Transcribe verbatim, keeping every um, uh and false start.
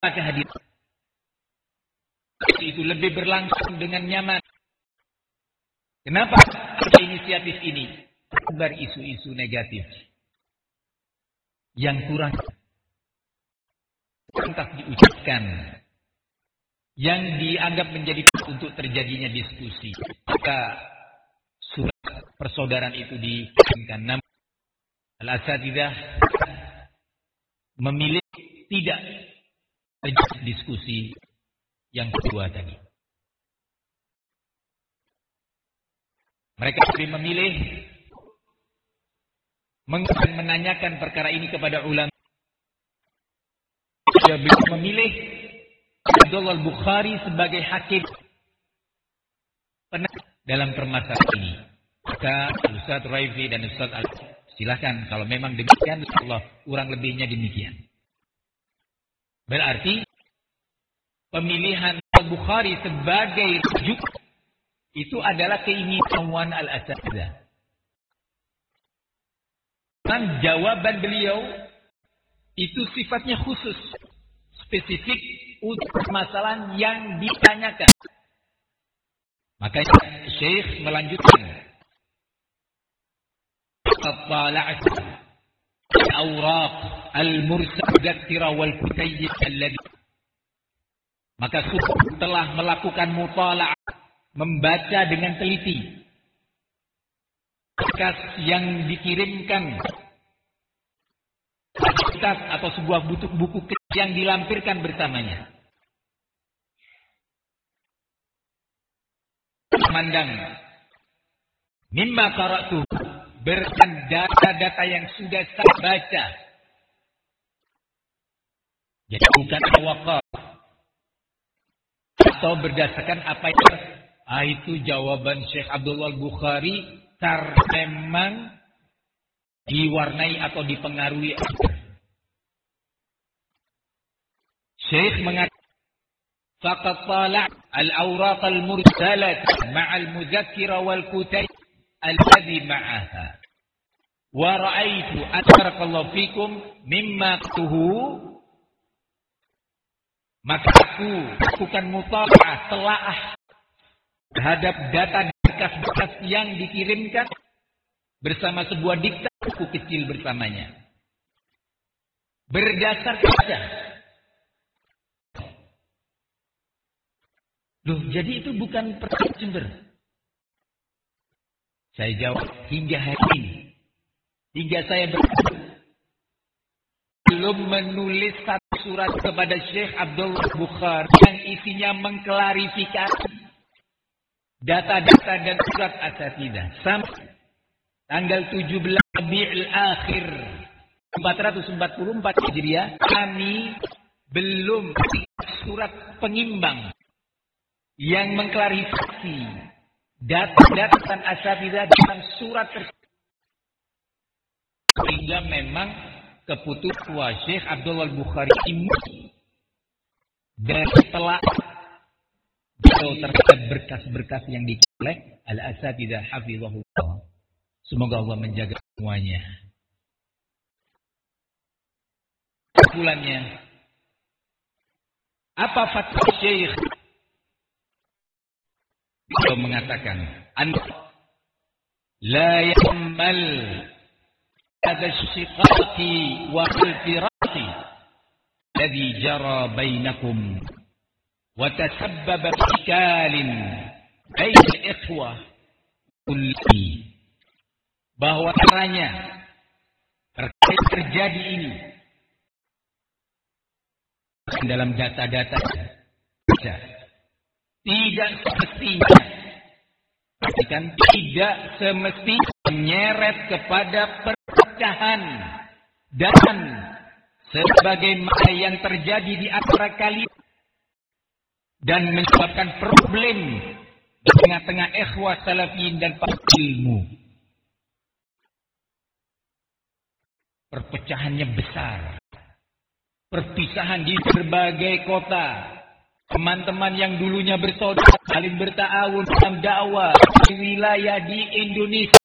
kehadiran itu lebih berlangsung dengan nyaman. Kenapa ada inisiatif ini? Sebar isu-isu negatif yang kurang pantas diucapkan, yang dianggap menjadi untuk terjadinya diskusi. Maka surat persaudaraan itu dikirimkan. Namun al-asatidzah memilih tidak terjadi diskusi yang kedua tadi. Mereka lebih memilih menanyakan perkara ini kepada ulama. Dia memilih Abdullah Al-Bukhari sebagai hakim dalam permasalahan ini. Maka Ustaz Raifi dan Ustaz Al silakan kalau memang demikian, Allah kurang lebihnya demikian. Berarti pemilihan Al-Bukhari sebagai rujuk itu adalah keinginan al-asatidzah. Dan jawaban beliau itu sifatnya khusus, spesifik untuk permasalahan yang ditanyakan. Makanya Syekh melanjutkan. Tala'at al-awraq al-mursalah wal kutayyib alladhi. Maka telah melakukan mutala'ah, membaca dengan teliti berkas yang dikirimkan, kertas atau sebuah buku kecil yang dilampirkan bersamanya. Memandang mimma qara'tu, berdasarkan data-data yang sudah saya baca. Jadi bukan tawakal atau berdasarkan apa itu. Ah, itu jawaban Syekh Abdullah Al-Bukhari karena memang diwarnai atau dipengaruhi. Syekh mengatakan faqad tala' al-awraq al-mursalah ma'al muzakkira wal kutayb alladhi ma'aha wa ra'aitu atarakallahu fikum mimma tuhu. Maka aku lakukan mutala'ah, telaah terhadap data berkas-berkas yang dikirimkan bersama sebuah diktat buku kecil bersamanya. Berdasarkan saja. Loh, jadi itu bukan pertanyaan sumber. Saya jawab, hingga hari ini, hingga saya ber- belum menulis satu surat kepada Syekh Abdullah Bukhari yang isinya mengklarifikasi data-data dan surat asatidzah. Sampai tanggal tujuh belas Rabiul Akhir empat ratus empat puluh empat Hijriah, kami belum surat pengimbang yang mengklarifikasi data-data dan asatidzah dalam surat tersebut. Sehingga memang keputusan Syekh Abdullah Bukhari ini dan telah terhadap berkas-berkas yang dicolek al-asatidzah hafizahullah. Semoga Allah menjaga semuanya. Kesimpulannya, apa fatwa Syekh? Beliau mengatakan, "Anda la ya'mal hadha ash-shiqaqi wa al-firaqi alladhi jara bainakum wa tasabbaba fi ikalin bain al-ikhwah kulli." Bahwa caranya terkait terjadi ini dalam data-data tidak semestinya, perhatikan, tidak semestinya menyeret kepada perpecahan dan sebagaimana yang terjadi di antara kalian dan menyebabkan problem di tengah-tengah ikhwah salafiyin dan para ilmu. Perpecahannya besar, perpisahan di berbagai kota. Teman-teman yang dulunya bersaudara saling berta'awun dalam dakwah di wilayah di Indonesia